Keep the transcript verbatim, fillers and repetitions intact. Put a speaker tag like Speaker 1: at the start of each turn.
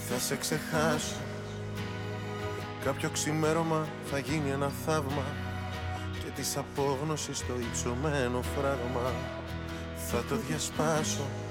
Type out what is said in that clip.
Speaker 1: θα σε ξεχάσω. Κάποιο ξημέρωμα θα γίνει ένα θαύμα και της απόγνωσης το υψωμένο φράγμα θα το διασπάσω.